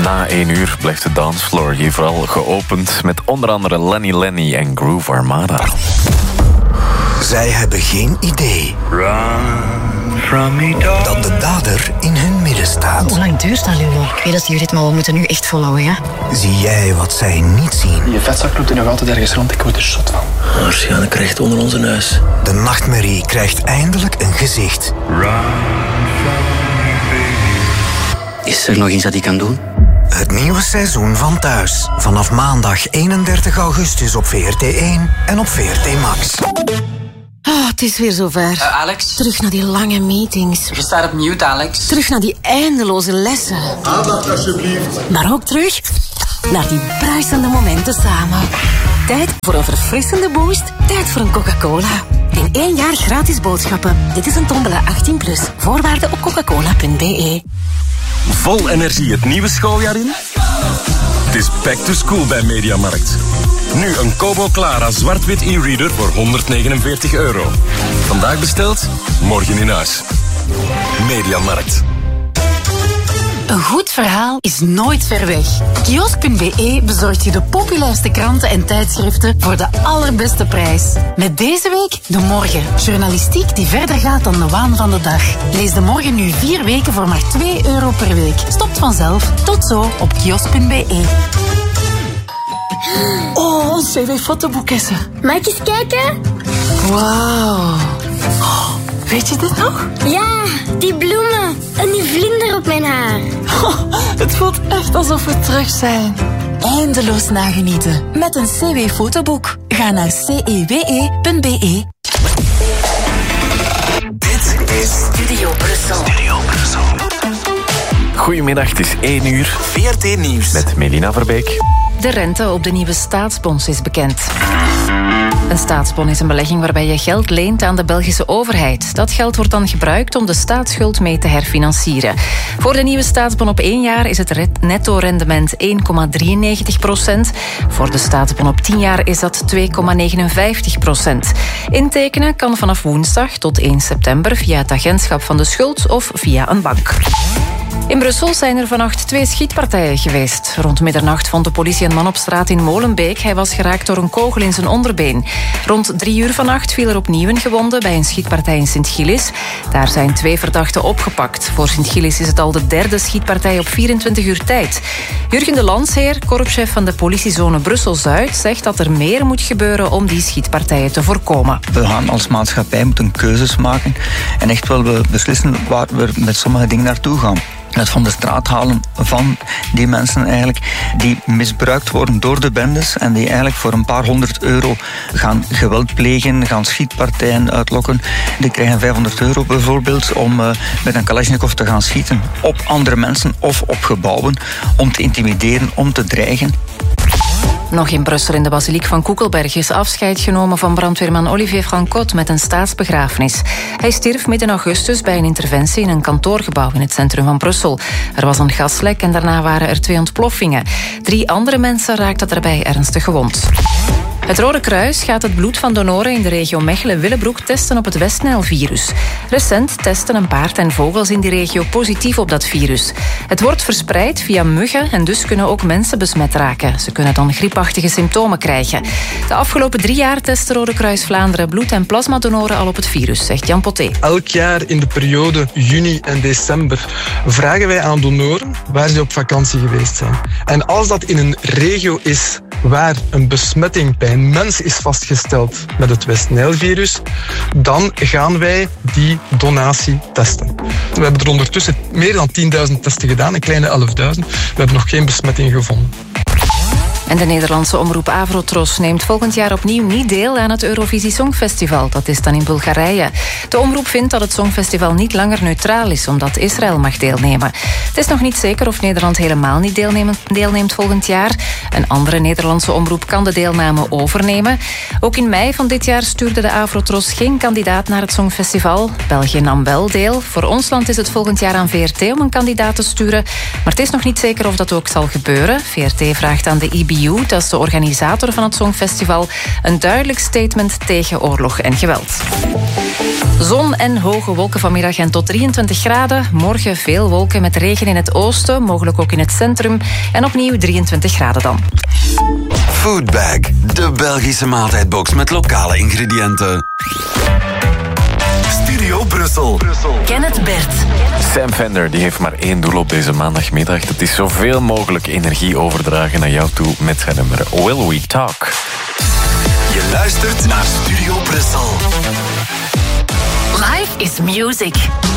Na 1 uur blijft de dancefloor hier vooral geopend met onder andere Lenny en Groove Armada. Zij hebben geen idee dat de dader in hun midden staat. Hoe lang duurt dat, Lulo? Ik weet dat jullie het, maar we moeten nu echt volhouden, ja? Zie jij wat zij niet zien? Je vetzak loopt er nog altijd ergens rond, ik word er zot van. Waarschijnlijk recht onder onze neus. De nachtmerrie krijgt eindelijk een gezicht. Is er nog iets dat hij kan doen? Het nieuwe seizoen van Thuis. Vanaf maandag 31 augustus op VRT1 en op VRT Max. Het is weer zover. Alex? Terug naar die lange meetings. Je staat op mute, Alex. Terug naar die eindeloze lessen. Aandacht alsjeblieft. Maar ook terug naar die bruisende momenten samen. Tijd voor een verfrissende boost. Tijd voor een Coca-Cola. In 1 jaar gratis boodschappen. Dit is een tombola 18+. Voorwaarden op coca-cola.be. Vol energie het nieuwe schooljaar in? Het is back to school bij Mediamarkt. Nu een Kobo Clara zwart-wit e-reader voor €149. Vandaag besteld, morgen in huis. Mediamarkt. Een goed verhaal is nooit ver weg. Kiosk.be bezorgt je de populairste kranten en tijdschriften voor de allerbeste prijs. Met deze week De Morgen. Journalistiek die verder gaat dan de waan van de dag. Lees De Morgen nu 4 weken voor maar €2 per week. Stopt vanzelf. Tot zo op kiosk.be. Oh, ons CW-fotoboekessen. Mag ik eens kijken? Wauw. Oh, weet je dit nog? Ja, die bloemen en die vlinder op mijn haar. Oh, het voelt echt alsof we terug zijn. Eindeloos nagenieten met een CW-fotoboek. Ga naar cewe.be. Dit is Studio Brussel. Goedemiddag, het is 1 uur. VRT Nieuws. Met Melina Verbeek. De rente op de nieuwe staatsbons is bekend. Een staatsbon is een belegging waarbij je geld leent aan de Belgische overheid. Dat geld wordt dan gebruikt om de staatsschuld mee te herfinancieren. Voor de nieuwe staatsbon op 1 jaar is het netto-rendement 1,93%. Voor de staatsbon op 10 jaar is dat 2,59%. Intekenen kan vanaf woensdag tot 1 september via het agentschap van de schuld of via een bank. In Brussel zijn er vannacht 2 schietpartijen geweest. Rond middernacht vond de politie een man op straat in Molenbeek. Hij was geraakt door een kogel in zijn onderbeen. Rond 3 uur vannacht viel er opnieuw een gewonde bij een schietpartij in Sint-Gillis. Daar zijn 2 verdachten opgepakt. Voor Sint-Gillis is het al de 3e schietpartij op 24 uur tijd. Jurgen de Landsheer, korpschef van de politiezone Brussel-Zuid, zegt dat er meer moet gebeuren om die schietpartijen te voorkomen. We gaan als maatschappij moeten keuzes maken en echt wel beslissen waar we met sommige dingen naartoe gaan. Het van de straat halen van die mensen eigenlijk die misbruikt worden door de bendes en die eigenlijk voor een paar €100 gaan geweld plegen, gaan schietpartijen uitlokken. Die krijgen €500 bijvoorbeeld om met een Kalashnikov te gaan schieten op andere mensen of op gebouwen, om te intimideren, om te dreigen. Nog in Brussel in de basiliek van Koekelberg is afscheid genomen van brandweerman Olivier Francot met een staatsbegrafenis. Hij stierf midden augustus bij een interventie in een kantoorgebouw in het centrum van Brussel. Er was een gaslek en daarna waren er 2 ontploffingen. 3 andere mensen raakten daarbij ernstig gewond. Het Rode Kruis gaat het bloed van donoren in de regio Mechelen-Willebroek testen op het Westnijl-virus. Recent testen een paard en vogels in die regio positief op dat virus. Het wordt verspreid via muggen en dus kunnen ook mensen besmet raken. Ze kunnen dan griepachtige symptomen krijgen. De afgelopen 3 jaar test Rode Kruis Vlaanderen bloed- en plasmadonoren al op het virus, zegt Jan Poté. Elk jaar in de periode juni en december vragen wij aan donoren waar ze op vakantie geweest zijn. En als dat in een regio is waar een besmetting bij een mens is vastgesteld met het West-Nijl-virus, dan gaan wij die donatie testen. We hebben er ondertussen meer dan 10.000 testen gedaan, een kleine 11.000. We hebben nog geen besmetting gevonden. En de Nederlandse omroep Avrotros neemt volgend jaar opnieuw niet deel aan het Eurovisie Songfestival. Dat is dan in Bulgarije. De omroep vindt dat het Songfestival niet langer neutraal is, omdat Israël mag deelnemen. Het is nog niet zeker of Nederland helemaal niet deelneemt volgend jaar. Een andere Nederlandse omroep kan de deelname overnemen. Ook in mei van dit jaar stuurde de Avrotros geen kandidaat naar het Songfestival. België nam wel deel. Voor ons land is het volgend jaar aan VRT om een kandidaat te sturen. Maar het is nog niet zeker of dat ook zal gebeuren. VRT vraagt aan de IBU, dat is de organisator van het Songfestival, een duidelijk statement tegen oorlog en geweld. Zon en hoge wolken vanmiddag en tot 23 graden. Morgen veel wolken met regen in het oosten, mogelijk ook in het centrum. En opnieuw 23 graden dan. Foodbag, de Belgische maaltijdbox met lokale ingrediënten. Studio Brussel. Kenneth Bert. Sam Fender die heeft maar één doel op deze maandagmiddag. Dat is zoveel mogelijk energie overdragen naar jou toe met zijn nummer Will We Talk. Je luistert naar Studio Brussel. Life is music.